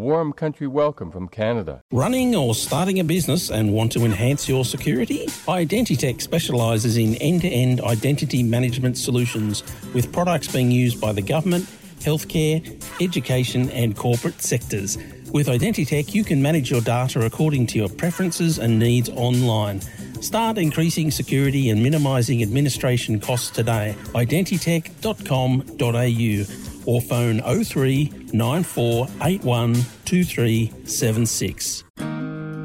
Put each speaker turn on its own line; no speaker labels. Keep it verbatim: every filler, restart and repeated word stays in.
warm country welcome from Canada.
Running or starting a business and want to enhance your security? Identitech specialises in end-to-end identity management solutions with products being used by the government, healthcare, education and corporate sectors. With Identitech, you can manage your data according to your preferences and needs online. Start increasing security and minimising administration costs today. identitech dot com dot a u or phone oh three nine four eight one two three seven six.